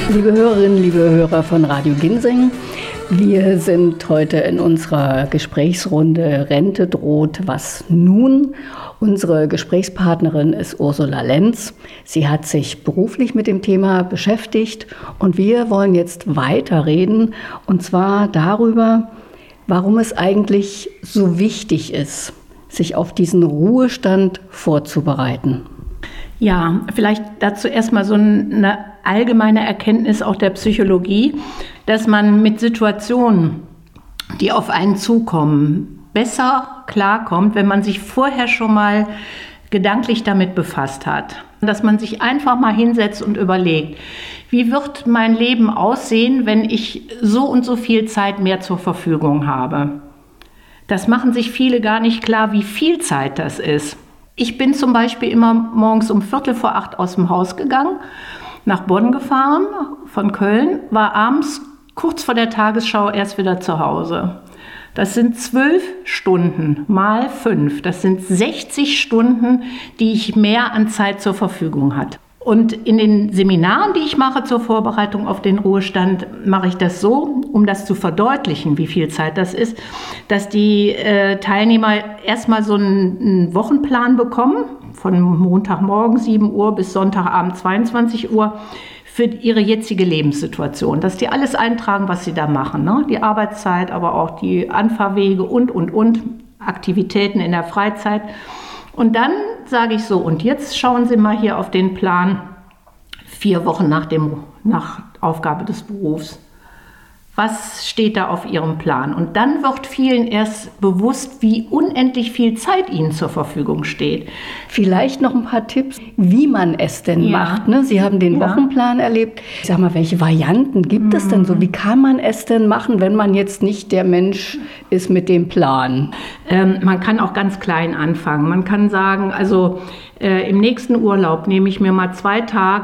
Liebe Hörerinnen, liebe Hörer von Radio Ginseng, wir sind heute in unserer Gesprächsrunde Rente droht, was nun? Unsere Gesprächspartnerin ist Ursula Lenz. Sie hat sich beruflich mit dem Thema beschäftigt und wir wollen jetzt weiterreden, und zwar darüber, warum es eigentlich so wichtig ist, sich auf diesen Ruhestand vorzubereiten. Ja, vielleicht dazu erstmal so eine allgemeine Erkenntnis auch der Psychologie, dass man mit Situationen, die auf einen zukommen, besser klarkommt, wenn man sich vorher schon mal gedanklich damit befasst hat. Dass man sich einfach mal hinsetzt und überlegt, wie wird mein Leben aussehen, wenn ich so und so viel Zeit mehr zur Verfügung habe. Das machen sich viele gar nicht klar, wie viel Zeit das ist. Ich bin zum Beispiel immer morgens um 7:45 aus dem Haus gegangen, nach Bonn gefahren, von Köln, war abends kurz vor der Tagesschau erst wieder zu Hause. Das sind 12 Stunden mal 5. Das sind 60 Stunden, die ich mehr an Zeit zur Verfügung hatte. Und in den Seminaren, die ich mache zur Vorbereitung auf den Ruhestand, mache ich das so, um das zu verdeutlichen, wie viel Zeit das ist, dass die Teilnehmer erstmal so einen Wochenplan bekommen, von Montagmorgen 7 Uhr bis Sonntagabend 22 Uhr, für ihre jetzige Lebenssituation. Dass die alles eintragen, was sie da machen, ne? Die Arbeitszeit, aber auch die Anfahrwege und, Aktivitäten in der Freizeit. Und dann sage ich so, und jetzt schauen Sie mal hier auf den Plan 4 Wochen nach Aufgabe des Berufs. Was steht da auf Ihrem Plan? Und dann wird vielen erst bewusst, wie unendlich viel Zeit ihnen zur Verfügung steht. Vielleicht noch ein paar Tipps, wie man es denn macht. Ne? Sie haben den Wochenplan erlebt. Ich sag mal, welche Varianten gibt es denn so? Wie kann man es denn machen, wenn man jetzt nicht der Mensch ist mit dem Plan? Man kann auch ganz klein anfangen. Man kann sagen, also im nächsten Urlaub nehme ich mir mal 2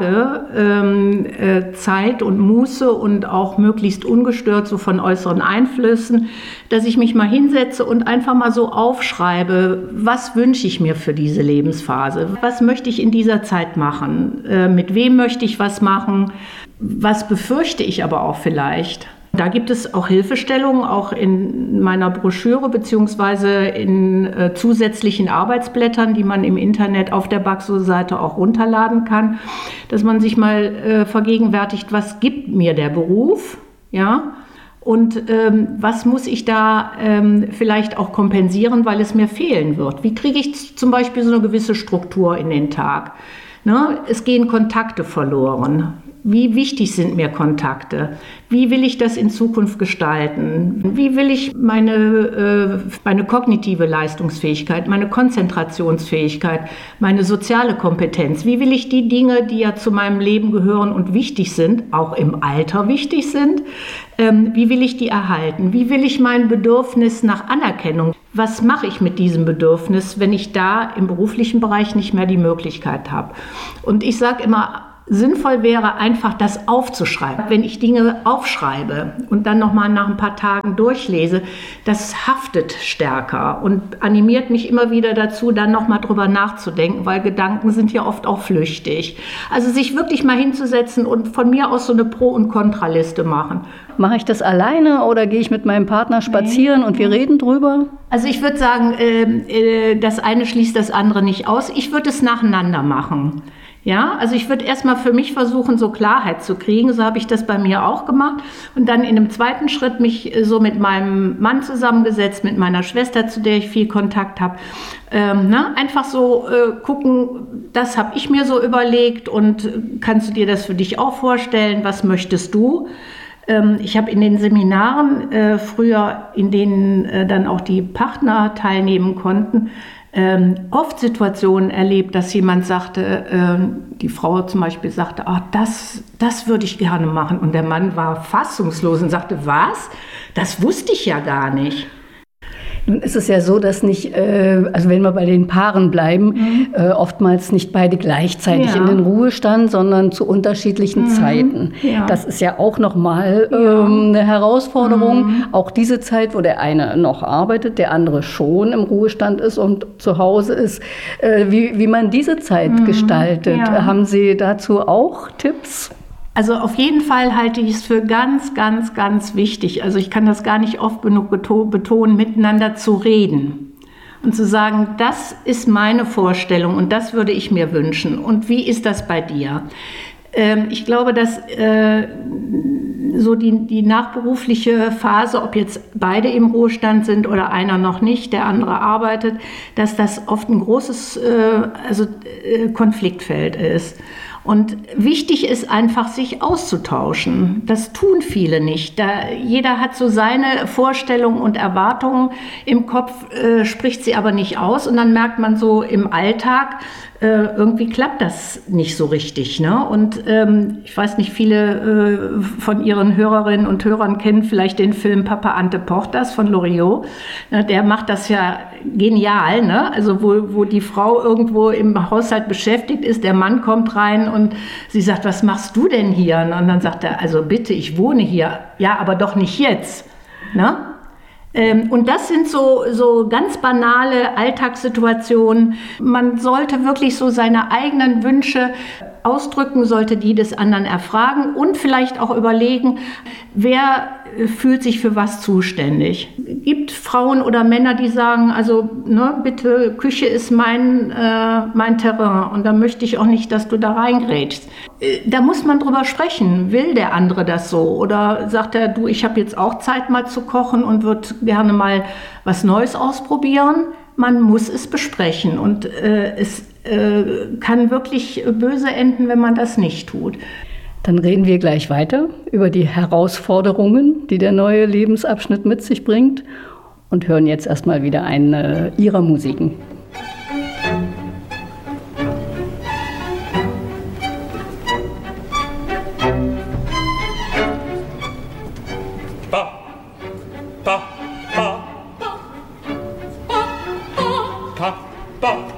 Tage Zeit und Muße und auch möglichst ungestört so von äußeren Einflüssen, dass ich mich mal hinsetze und einfach mal so aufschreibe, was wünsche ich mir für diese Lebensphase? Was möchte ich in dieser Zeit machen? Mit wem möchte ich was machen? Was befürchte ich aber auch vielleicht? Da gibt es auch Hilfestellungen, auch in meiner Broschüre beziehungsweise in zusätzlichen Arbeitsblättern, die man im Internet auf der Baxo-Seite auch runterladen kann, dass man sich mal vergegenwärtigt, was gibt mir der Beruf, ja, und was muss ich da vielleicht auch kompensieren, weil es mir fehlen wird. Wie kriege ich zum Beispiel so eine gewisse Struktur in den Tag? Ne? Es gehen Kontakte verloren. Wie wichtig sind mir Kontakte? Wie will ich das in Zukunft gestalten? Wie will ich meine kognitive Leistungsfähigkeit, meine Konzentrationsfähigkeit, meine soziale Kompetenz, wie will ich die Dinge, die ja zu meinem Leben gehören und wichtig sind, auch im Alter wichtig sind, wie will ich die erhalten? Wie will ich mein Bedürfnis nach Anerkennung? Was mache ich mit diesem Bedürfnis, wenn ich da im beruflichen Bereich nicht mehr die Möglichkeit habe? Und ich sage immer, sinnvoll wäre einfach, das aufzuschreiben. Wenn ich Dinge aufschreibe und dann nochmal nach ein paar Tagen durchlese, das haftet stärker und animiert mich immer wieder dazu, dann nochmal drüber nachzudenken, weil Gedanken sind ja oft auch flüchtig. Also sich wirklich mal hinzusetzen und von mir aus so eine Pro- und Kontraliste machen. Mache ich das alleine oder gehe ich mit meinem Partner spazieren und wir reden drüber? Also ich würde sagen, das eine schließt das andere nicht aus. Ich würde es nacheinander machen. Ja, also ich würde erstmal für mich versuchen, so Klarheit zu kriegen. So habe ich das bei mir auch gemacht. Und dann in einem zweiten Schritt mich so mit meinem Mann zusammengesetzt, mit meiner Schwester, zu der ich viel Kontakt habe. Einfach so gucken, das habe ich mir so überlegt und kannst du dir das für dich auch vorstellen? Was möchtest du? Ich habe in den Seminaren früher, in denen dann auch die Partner teilnehmen konnten, oft Situationen erlebt, dass jemand sagte, die Frau zum Beispiel sagte, das würde ich gerne machen. Und der Mann war fassungslos und sagte, was? Das wusste ich ja gar nicht. Nun ist es ja so, dass nicht, also wenn wir bei den Paaren bleiben, oftmals nicht beide gleichzeitig in den Ruhestand, sondern zu unterschiedlichen Zeiten. Ja. Das ist ja auch nochmal eine Herausforderung. Auch diese Zeit, wo der eine noch arbeitet, der andere schon im Ruhestand ist und zu Hause ist, wie man diese Zeit gestaltet. Ja. Haben Sie dazu auch Tipps? Also auf jeden Fall halte ich es für ganz, ganz, ganz wichtig. Also ich kann das gar nicht oft genug betonen, miteinander zu reden. Und zu sagen, das ist meine Vorstellung und das würde ich mir wünschen. Und wie ist das bei dir? Ich glaube, dass so die nachberufliche Phase, ob jetzt beide im Ruhestand sind oder einer noch nicht, der andere arbeitet, dass das oft ein großes Konfliktfeld ist. Und wichtig ist einfach, sich auszutauschen. Das tun viele nicht. Jeder hat so seine Vorstellungen und Erwartungen im Kopf, spricht sie aber nicht aus. Und dann merkt man so im Alltag, irgendwie klappt das nicht so richtig, ne? Und ich weiß nicht, viele von Ihren Hörerinnen und Hörern kennen vielleicht den Film Papa Ante Portas von Loriot. Der macht das ja genial, ne? Also wo die Frau irgendwo im Haushalt beschäftigt ist, der Mann kommt rein und sie sagt, was machst du denn hier? Und dann sagt er, also bitte, ich wohne hier. Ja, aber doch nicht jetzt, ne? Und das sind so ganz banale Alltagssituationen. Man sollte wirklich so seine eigenen Wünsche ausdrücken, sollte die des anderen erfragen und vielleicht auch überlegen, wer fühlt sich für was zuständig. Es gibt Frauen oder Männer, die sagen, also ne, bitte, Küche ist mein Terrain und da möchte ich auch nicht, dass du da reingrätschst. Da muss man drüber sprechen. Will der andere das so? Oder sagt er, du, ich habe jetzt auch Zeit mal zu kochen und würde gerne mal was Neues ausprobieren? Man muss es besprechen und es kann wirklich böse enden, wenn man das nicht tut. Dann reden wir gleich weiter über die Herausforderungen, die der neue Lebensabschnitt mit sich bringt und hören jetzt erstmal wieder eine Ihrer Musiken. Ba, ba, ba, ba, ba, ba.